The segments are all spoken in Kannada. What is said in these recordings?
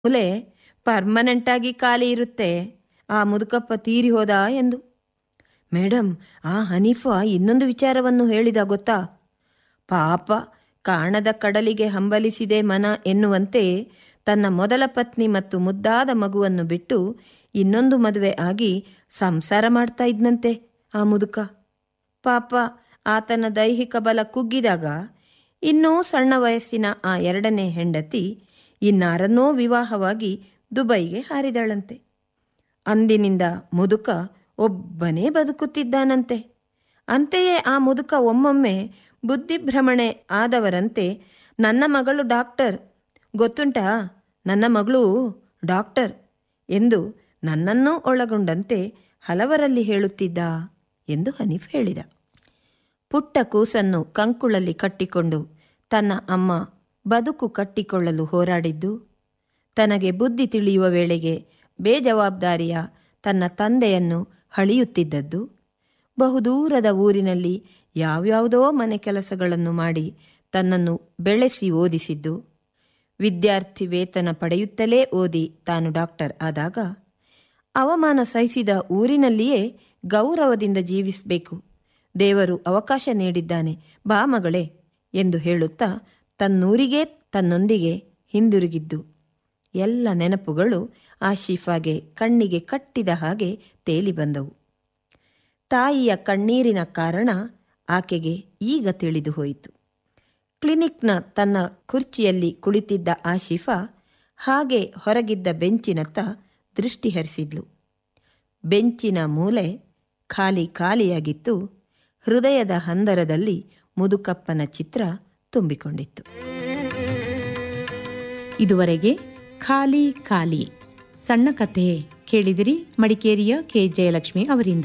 ಮೂಲೆ ಪರ್ಮನೆಂಟಾಗಿ ಖಾಲಿ ಇರುತ್ತೆ. ಆ ಮುದುಕಪ್ಪ ತೀರಿ ಹೋದ ಎಂದು. ಮೇಡಮ್, ಆ ಹನೀಫಾ ಇನ್ನೊಂದು ವಿಚಾರವನ್ನು ಹೇಳಿದ ಗೊತ್ತಾ? ಪಾಪ, ಕಾಣದ ಕಡಲಿಗೆ ಹಂಬಲಿಸಿದೆ ಮನ ಎನ್ನುವಂತೆ ತನ್ನ ಮೊದಲ ಪತ್ನಿ ಮತ್ತು ಮುದ್ದಾದ ಮಗುವನ್ನು ಬಿಟ್ಟು ಇನ್ನೊಂದು ಮದುವೆ ಆಗಿ ಸಂಸಾರ ಮಾಡ್ತಾ ಇದ್ನಂತೆ ಆ ಮುದುಕ. ಪಾಪ, ಆತನ ದೈಹಿಕ ಬಲ ಕುಗ್ಗಿದಾಗ ಇನ್ನೂ ಸಣ್ಣ ವಯಸ್ಸಿನ ಆ ಎರಡನೇ ಹೆಂಡತಿ ಇನ್ನಾರನ್ನೋ ವಿವಾಹವಾಗಿ ದುಬೈಗೆ ಹಾರಿದಳಂತೆ. ಅಂದಿನಿಂದ ಮುದುಕ ಒಬ್ಬನೇ ಬದುಕುತ್ತಿದ್ದಾನಂತೆ. ಅಂತೆಯೇ ಆ ಮುದುಕ ಒಮ್ಮೊಮ್ಮೆ ಬುದ್ಧಿಭ್ರಮಣೆ ಆದವರಂತೆ, ನನ್ನ ಮಗಳು ಡಾಕ್ಟರ್ ಗೊತ್ತುಂಟಾ, ನನ್ನ ಮಗಳು ಡಾಕ್ಟರ್ ಎಂದು ನನ್ನನ್ನೂ ಒಳಗೊಂಡಂತೆ ಹಲವರಲ್ಲಿ ಹೇಳುತ್ತಿದ್ದ ಎಂದು ಹನೀಫ್ ಹೇಳಿದ. ಪುಟ್ಟ ಕೂಸನ್ನು ಕಂಕುಳಲ್ಲಿ ಕಟ್ಟಿಕೊಂಡು ತನ್ನ ಅಮ್ಮ ಬದುಕು ಕಟ್ಟಿಕೊಳ್ಳಲು ಹೋರಾಡಿದ್ದು, ತನಗೆ ಬುದ್ಧಿ ತಿಳಿಯುವ ವೇಳೆಗೆ ಬೇಜವಾಬ್ದಾರಿಯ ತನ್ನ ತಂದೆಯನ್ನು ಹಳಿಯುತ್ತಿದ್ದದ್ದು, ಬಹುದೂರದ ಊರಿನಲ್ಲಿ ಯಾವ್ಯಾವುದೋ ಮನೆ ಕೆಲಸಗಳನ್ನು ಮಾಡಿ ತನ್ನನ್ನು ಬೆಳೆಸಿ ಓದಿಸಿದ್ದು, ವಿದ್ಯಾರ್ಥಿ ವೇತನ ಪಡೆಯುತ್ತಲೇ ಓದಿ ತಾನು ಡಾಕ್ಟರ್ ಆದಾಗ ಅವಮಾನ ಸಹಿಸಿದ ಊರಿನಲ್ಲಿಯೇ ಗೌರವದಿಂದ ಜೀವಿಸಬೇಕು, ದೇವರು ಅವಕಾಶ ನೀಡಿದ್ದಾನೆ, ಬಾ ಮಗಳೇ ಎಂದು ಹೇಳುತ್ತಾ ತನ್ನೂರಿಗೆ ತನ್ನೊಂದಿಗೆ ಹಿಂದಿರುಗಿದ್ದು ಎಲ್ಲ ನೆನಪುಗಳು ಆಶೀಫಾಗೆ ಕಣ್ಣಿಗೆ ಕಟ್ಟಿದ ಹಾಗೆ ತೇಲಿ ಬಂದವು. ತಾಯಿಯ ಕಣ್ಣೀರಿನ ಕಾರಣ ಆಕೆಗೆ ಈಗ ತಿಳಿದು ಹೋಯಿತು. ಕ್ಲಿನಿಕ್ನ ತನ್ನ ಕುರ್ಚಿಯಲ್ಲಿ ಕುಳಿತಿದ್ದ ಆಶೀಫಾ ಹಾಗೆ ಹೊರಗಿದ್ದ ಬೆಂಚಿನತ್ತ ದೃಷ್ಟಿ ಹರಿಸಿದ್ಲು. ಬೆಂಚಿನ ಮೂಲೆ ಖಾಲಿ ಖಾಲಿಯಾಗಿತ್ತು. ಹೃದಯದ ಹಂದರದಲ್ಲಿ ಮುದುಕಪ್ಪನ ಚಿತ್ರ ತುಂಬಿಕೊಂಡಿತ್ತು. ಇದುವರೆಗೆ ಖಾಲಿ ಖಾಲಿ ಸಣ್ಣ ಕಥೆ ಕೇಳಿದಿರಿ, ಮಡಿಕೇರಿಯ ಕೆ ಜಯಲಕ್ಷ್ಮಿ ಅವರಿಂದ.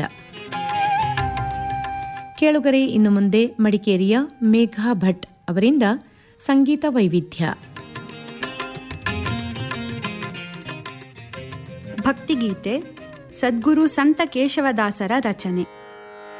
ಕೇಳುಗರೆ, ಇನ್ನು ಮುಂದೆ ಮಡಿಕೇರಿಯ ಮೇಘಾ ಭಟ್ ಅವರಿಂದ ಸಂಗೀತ ವೈವಿಧ್ಯ. ಭಕ್ತಿಗೀತೆ ಸದ್ಗುರು ಸಂತ ಕೇಶವದಾಸರ ರಚನೆ.